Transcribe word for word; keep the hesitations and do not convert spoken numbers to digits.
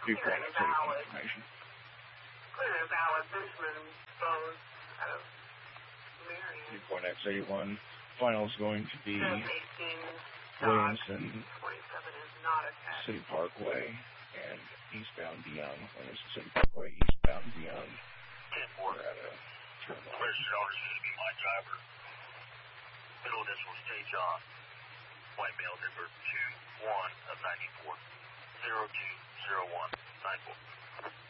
Clear and valid. Clear and valid. Benjamin Bowes out of Marion. Newport X eighty-one. Final is going to be Williamson, City Parkway, and eastbound beyond. Williamson City Parkway, eastbound beyond. We're at a terminal. Registered owner should be my driver. Middle initial stage on. White male number two one of ninety-four. zero two zero one nine four.